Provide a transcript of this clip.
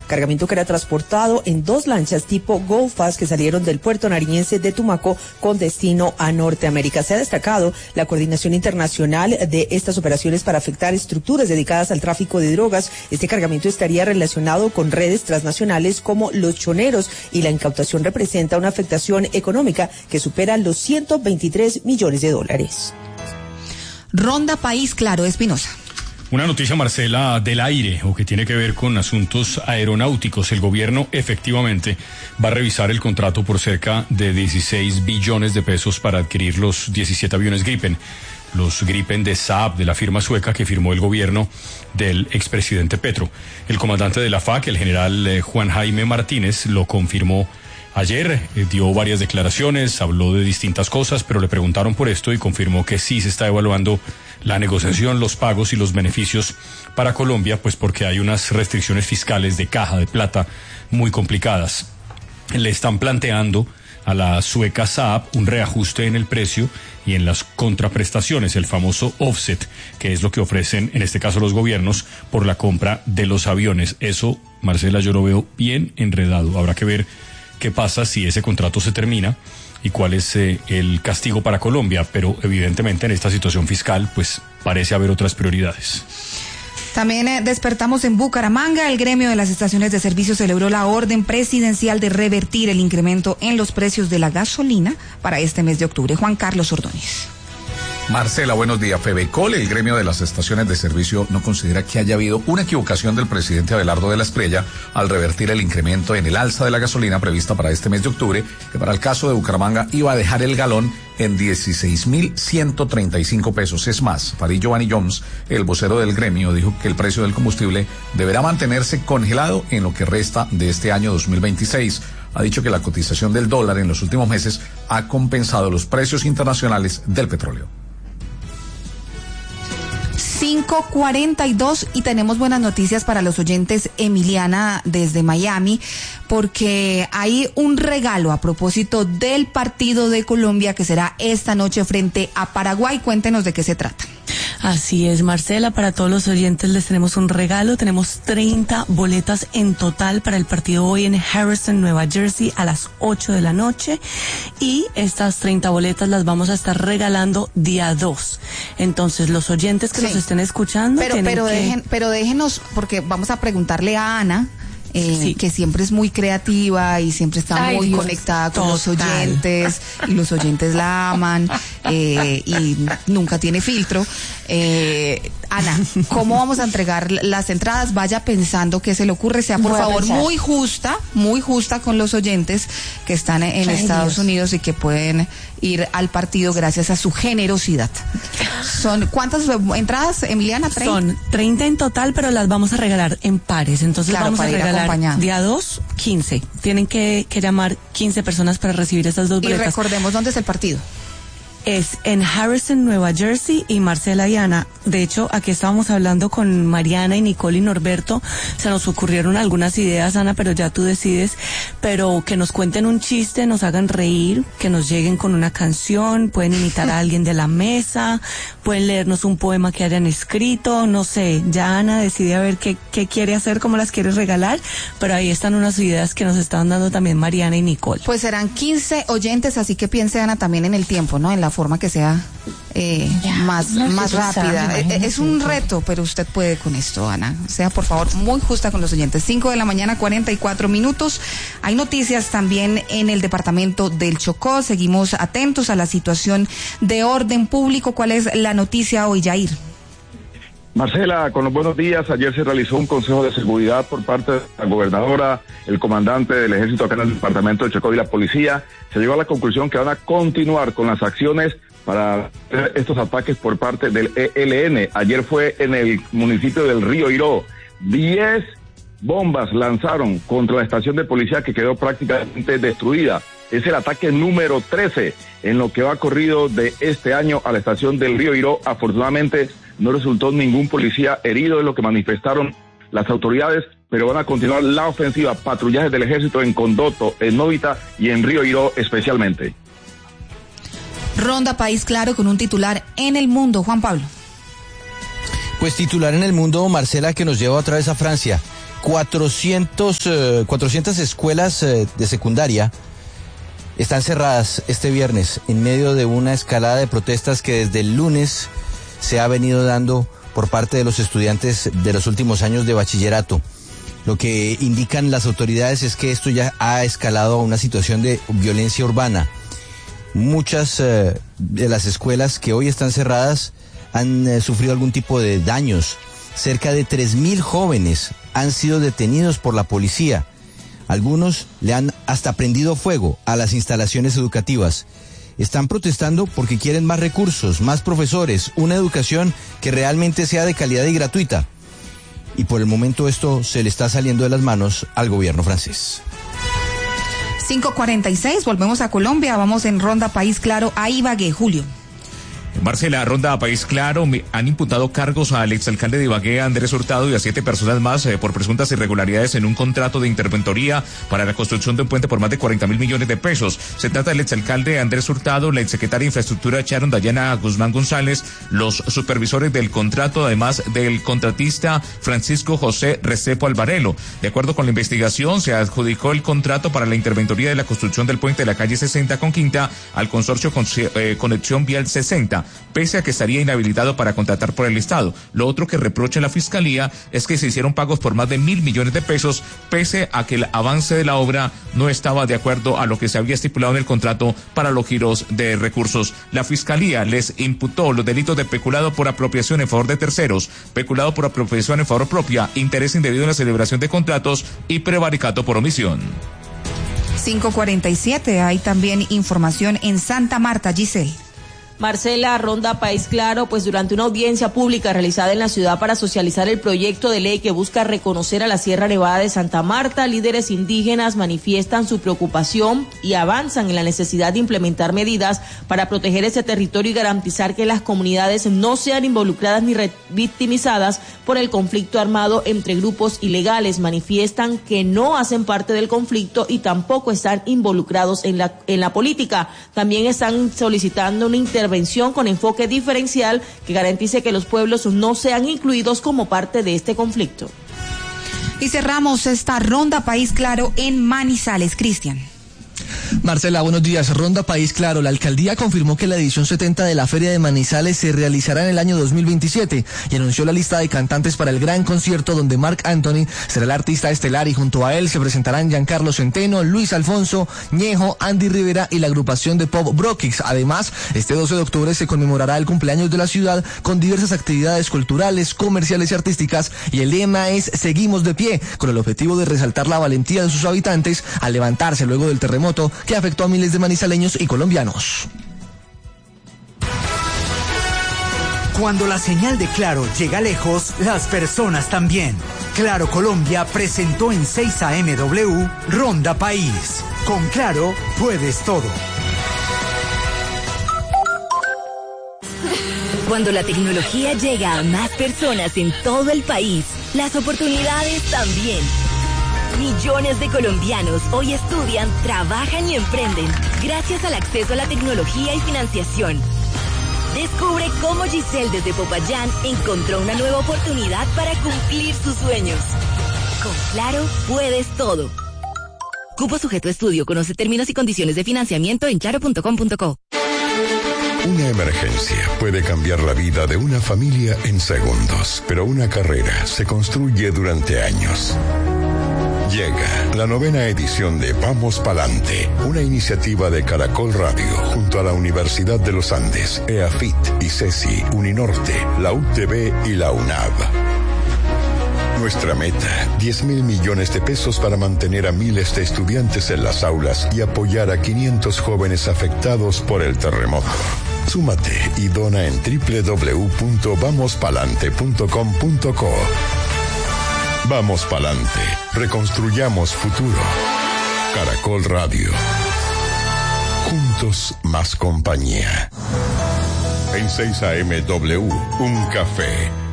cargamento que era transportado en 2 lanchas tipo Go Fast que salieron del puerto nariñense de Tumaco con destino a Norteamérica. Se ha destacado la coordinación internacional de estas operaciones para afectar estructuras dedicadas al tráfico de drogas. Este cargamento estaría relacionado con redes transnacionales como los choneros y la incautación representa una afectación económica que supera los 123 millones de dólares. Ronda País Claro, Espinosa. Una noticia, Marcela, del aire o que tiene que ver con asuntos aeronáuticos. El gobierno efectivamente va a revisar el contrato por cerca de 16 billones de pesos para adquirir los 17 aviones Gripen. Los Gripen de Saab, de la firma sueca que firmó el gobierno del expresidente Petro. El comandante de la FAC, el general Juan Jaime Martínez, lo confirmó ayer, dio varias declaraciones, habló de distintas cosas, pero le preguntaron por esto y confirmó que sí se está evaluando la negociación, los pagos y los beneficios para Colombia, pues porque hay unas restricciones fiscales de caja de plata muy complicadas. Le están planteando a la sueca Saab un reajuste en el precio y en las contraprestaciones, el famoso offset, que es lo que ofrecen en este caso los gobiernos por la compra de los aviones. Eso, Marcela, yo lo veo bien enredado. Habrá que ver qué pasa si ese contrato se termina y cuál es el castigo para Colombia, pero evidentemente en esta situación fiscal pues parece haber otras prioridades. También despertamos en Bucaramanga. El gremio de las estaciones de servicio celebró la orden presidencial de revertir el incremento en los precios de la gasolina para este mes de octubre. Juan Carlos Ordóñez. Marcela, buenos días. Febecol, el gremio de las estaciones de servicio, no considera que haya habido una equivocación del presidente Abelardo de la Espriella al revertir el incremento en el alza de la gasolina prevista para este mes de octubre, que para el caso de Bucaramanga iba a dejar el galón en 16.135 pesos. Es más, Farid Giovanni Jones, el vocero del gremio, dijo que el precio del combustible deberá mantenerse congelado en lo que resta de este año 2026. Ha dicho que la cotización del dólar en los últimos meses ha compensado los precios internacionales del petróleo. 5:42 y tenemos buenas noticias para los oyentes, Emiliana, desde Miami, porque hay un regalo a propósito del partido de Colombia que será esta noche frente a Paraguay. Cuéntenos de qué se trata. Así es, Marcela, para todos los oyentes les tenemos un regalo. Tenemos 30 boletas en total para el partido hoy en Harrison, Nueva Jersey, a las 8 de la noche. Y estas 30 boletas las vamos a estar regalando día 2. Entonces, los oyentes que nos estén escuchando... Pero déjenos, porque vamos a preguntarle a Ana, que siempre es muy creativa y siempre está muy conectada con los oyentes, y los oyentes la aman, y nunca tiene filtro. Ana, ¿cómo vamos a entregar las entradas? Vaya pensando qué se le ocurre, sea por favor muy justa con los oyentes que están en Estados Unidos y que pueden ir al partido gracias a su generosidad. ¿Son cuántas entradas, Emiliana? 30. Son 30 en total, pero las vamos a regalar en pares. Entonces vamos a regalar día 2, 15. Tienen que llamar 15 personas para recibir esas 2 boletas. Y recordemos dónde es el partido. Es en Harrison, Nueva Jersey, y Marcela y Ana, de hecho, aquí estábamos hablando con Mariana y Nicole y Norberto, se nos ocurrieron algunas ideas, Ana, pero ya tú decides, pero que nos cuenten un chiste, nos hagan reír, que nos lleguen con una canción, pueden imitar a alguien de la mesa, pueden leernos un poema que hayan escrito, no sé, ya Ana decide a ver qué quiere hacer, cómo las quiere regalar, pero ahí están unas ideas que nos estaban dando también Mariana y Nicole. Pues serán 15 oyentes, así que piense, Ana, también en el tiempo, ¿no? En la forma que sea más rápida. Es un reto, pero usted puede con esto, Ana. Sea, por favor, muy justa con los oyentes. 5 de la mañana, 44 minutos. Hay noticias también en el departamento del Chocó. Seguimos atentos a la situación de orden público. ¿Cuál es la noticia hoy, Yair? Marcela, con los buenos días, ayer se realizó un consejo de seguridad por parte de la gobernadora, el comandante del ejército acá en el departamento de Chocó y la policía. Se llegó a la conclusión que van a continuar con las acciones para estos ataques por parte del ELN. Ayer fue en el municipio del Río Iró. 10 bombas lanzaron contra la estación de policía que quedó prácticamente destruida. Es el ataque número 13 en lo que va corrido de este año a la estación del Río Iró. Afortunadamente no resultó ningún policía herido, es lo que manifestaron las autoridades, pero van a continuar la ofensiva, patrullajes del ejército en Condoto, en Novita y en Río Iró especialmente. Ronda País Claro con un titular en el mundo, Juan Pablo. Pues titular en el mundo, Marcela, que nos lleva otra vez a Francia. 400 escuelas de secundaria están cerradas este viernes en medio de una escalada de protestas que desde el lunes se ha venido dando por parte de los estudiantes de los últimos años de bachillerato. Lo que indican las autoridades es que esto ya ha escalado a una situación de violencia urbana. Muchas de las escuelas que hoy están cerradas han sufrido algún tipo de daños. Cerca de 3.000 jóvenes han sido detenidos por la policía. Algunos le han hasta prendido fuego a las instalaciones educativas. Están protestando porque quieren más recursos, más profesores, una educación que realmente sea de calidad y gratuita. Y por el momento esto se le está saliendo de las manos al gobierno francés. 5:46, volvemos a Colombia, vamos en Ronda País Claro a Ibagué, Julio. Marcela, Ronda País Claro, han imputado cargos al exalcalde de Ibagué, Andrés Hurtado, y a 7 personas más por presuntas irregularidades en un contrato de interventoría para la construcción de un puente por más de 40.000 millones de pesos. Se trata del exalcalde Andrés Hurtado, la exsecretaria de Infraestructura Sharon Dayana Guzmán González, los supervisores del contrato, además del contratista Francisco José Restrepo Alvarelo. De acuerdo con la investigación, se adjudicó el contrato para la interventoría de la construcción del puente de la calle 60 con Quinta al consorcio Conexión Vial 60. Pese a que estaría inhabilitado para contratar por el Estado. Lo otro que reprocha la Fiscalía es que se hicieron pagos por más de 1.000 millones de pesos, pese a que el avance de la obra no estaba de acuerdo a lo que se había estipulado en el contrato para los giros de recursos. La Fiscalía les imputó los delitos de peculado por apropiación en favor de terceros, peculado por apropiación en favor propia, interés indebido en la celebración de contratos y prevaricato por omisión. 5:47, hay también información en Santa Marta, Giselle. Marcela, Ronda País Claro, pues durante una audiencia pública realizada en la ciudad para socializar el proyecto de ley que busca reconocer a la Sierra Nevada de Santa Marta, líderes indígenas manifiestan su preocupación y avanzan en la necesidad de implementar medidas para proteger ese territorio y garantizar que las comunidades no sean involucradas ni victimizadas por el conflicto armado entre grupos ilegales. Manifiestan que no hacen parte del conflicto y tampoco están involucrados en la política. También están solicitando una intervención con enfoque diferencial que garantice que los pueblos no sean incluidos como parte de este conflicto. Y cerramos esta Ronda País Claro en Manizales, Cristian. Marcela, buenos días. Ronda País Claro. La alcaldía confirmó que la edición 70 de la Feria de Manizales se realizará en el año 2027 y anunció la lista de cantantes para el gran concierto donde Marc Anthony será el artista estelar y junto a él se presentarán Giancarlo Centeno, Luis Alfonso, Ñejo, Andy Rivera y la agrupación de pop Brokix. Además, este 12 de octubre se conmemorará el cumpleaños de la ciudad con diversas actividades culturales, comerciales y artísticas y el lema es Seguimos de pie, con el objetivo de resaltar la valentía de sus habitantes al levantarse luego del terremoto que afectó a miles de manizaleños y colombianos. Cuando la señal de Claro llega lejos, las personas también. Claro Colombia presentó en 6 AM Ronda País. Con Claro puedes todo. Cuando la tecnología llega a más personas en todo el país, las oportunidades también. Millones de colombianos hoy estudian, trabajan y emprenden gracias al acceso a la tecnología y financiación. Descubre cómo Giselle desde Popayán encontró una nueva oportunidad para cumplir sus sueños. Con Claro puedes todo. Cupo sujeto a estudio. Conoce términos y condiciones de financiamiento en claro.com.co. Una emergencia puede cambiar la vida de una familia en segundos, pero una carrera se construye durante años. Llega la 9ª edición de Vamos Palante, una iniciativa de Caracol Radio junto a la Universidad de los Andes, EAFIT, ICESI, Uninorte, la UTB y la UNAV. Nuestra meta, 10.000 millones de pesos para mantener a miles de estudiantes en las aulas y apoyar a 500 jóvenes afectados por el terremoto. Súmate y dona en www.vamospalante.com.co. Vamos pa'lante, reconstruyamos futuro. Caracol Radio. Juntos más compañía. En 6 AM, un café